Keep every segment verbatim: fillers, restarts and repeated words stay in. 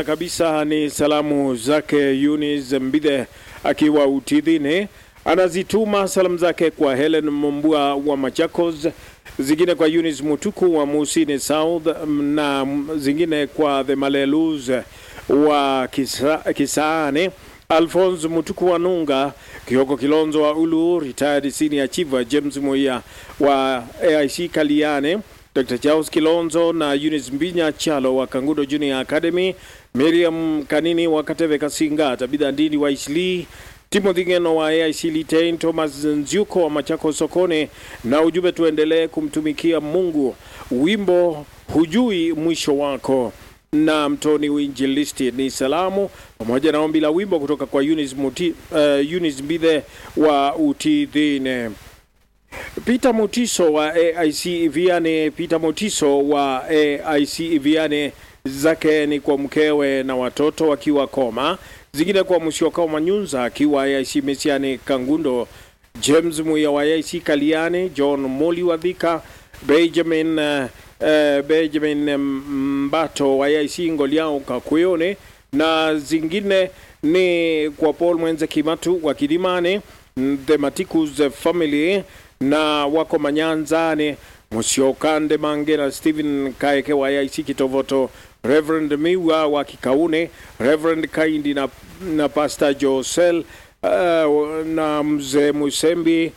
kabisa ni salamu zake Eunice Mbithe akiwa Utidhini. Anazituma salamu zake kwa Helen Mombua wa Machakos, zingine kwa Eunice Mutuku wa Musini South, na zingine kwa The Maleluz wa Kisa, Kisaane, Alphonse Mutuku wa Nunga, Kioko Kilonzo wa Ulu, retired senior chief James Moya wa A I C Kaliane, Doctor Charles Kilonzo na Eunice Mbinya Chalo wa Kangudo Junior Academy, Miriam Kanini wa Kateve Kasinga, Tabitha Ndini wa Isli, Timothy Ngeno wa A I C Litain, Thomas Nziuko wa Machakos Sokone, na ujumbe tuendelee kumtumikia Mungu. Wimbo hujui mwisho wako na Mtoni Winjilisti ni salamu pamoja na ombi la wimbo kutoka kwa Eunice Muti, uh, Eunice Mbithe wa Utidhine. Peter Mutiso wa A I C Viane, Peter Mutiso wa A I C Viane, zake ni kwa mkewe na watoto wakiwa Koma, zingine kwa Musyoka Manyunza akiwa A I C Mesiane Kangundo, James Muya wa A I C Kaliane, John Moli wa Dhika, Benjamin uh, uh, Benjamin Mbato wa A I C Ngoliao Kakuyone, na zingine ni kwa Paul Mwenze Kimatu wa Kidimane, The Matikus family na wako Manyanzane, Musyoka Ndemange na Stephen Kaeke wa A I C Kitovoto, Reverend Miwa wa Kikaune, Reverend Kaindi na, na Pastor Josel uh, na Mzee Musembi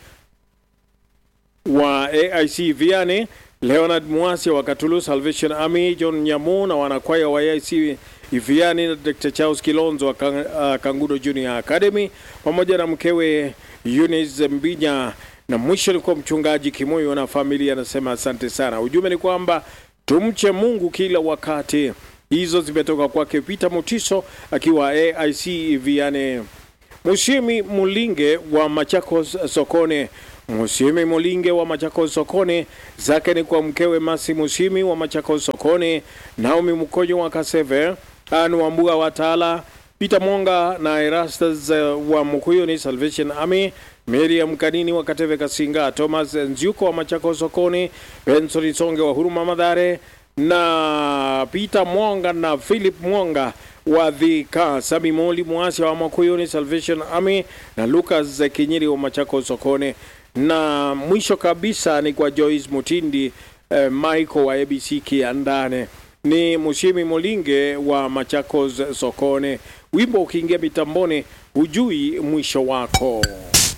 wa A I C Viane, Leonard Mwasi wa Katulu Salvation Army, John Nyamu na wanakwaya wa A I C Viane, na Doctor Charles Kilonzo wa Kang, uh, Kangudo Junior Academy pamoja na mkewe Eunice Mbinya, na mwisho ni kwa mchungaji Kimoyo na familia. Anasema asante sana. Ujumbe ni kwamba tumche Mungu kila wakati. Hizo zimetoka kwake Peter Mutiso akiwa A I C Viane. Musimi Mulinge wa Machakos Sokone, Musimi Mulinge wa Machakos Sokone, zake ni kwa mkewe Masi Musimi wa Machakos Sokone, Naomi Mukojo wa Kaseve, Anu Wambua wa Tala, Peter Monga na Erastus wa Mukuyo ni Salvation Army, Miriam Kanini wa Kateve Kasinga, Thomas Nziuko wa Machakos Sokone, Benson Songe wa Huruma Madhare, na Peter Mwonga na Philip Mwonga wa Dhika, Sami Moli Mwasi wa Mukuyo ni Salvation Army, na Lucas Kinyiri wa Machakos Sokone, na mwisho kabisa ni kwa Joyce Mutindi eh, Michael wa A B C Kiandane. Ni Mushimi Molinge wa Machakos Sokone. Wimbo ukiingia mitamboni hujui mwisho wako.